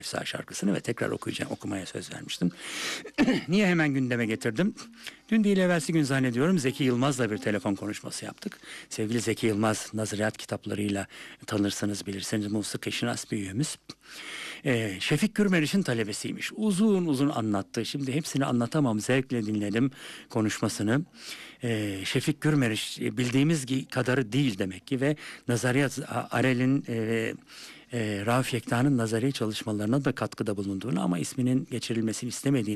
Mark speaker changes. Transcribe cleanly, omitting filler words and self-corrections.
Speaker 1: Efsane şarkısını ve tekrar okumaya söz vermiştim. Niye hemen gündeme getirdim? Dün değil evvelsi gün zannediyorum Zeki Yılmaz'la bir telefon konuşması yaptık. Sevgili Zeki Yılmaz, Nazariyat kitaplarıyla tanırsınız bilirsiniz, musiki şinas büyüğümüz. Şefik Gürmeriç'in talebesiymiş. Uzun uzun anlattı. Şimdi hepsini anlatamam. Zevkle dinledim konuşmasını. Şefik Gürmeriç bildiğimiz kadarı değil demek ki ve Nazariyat Arel'in Rauf Yekta'nın nazari çalışmalarına da katkıda bulunduğunu ama isminin geçirilmesini istemediğini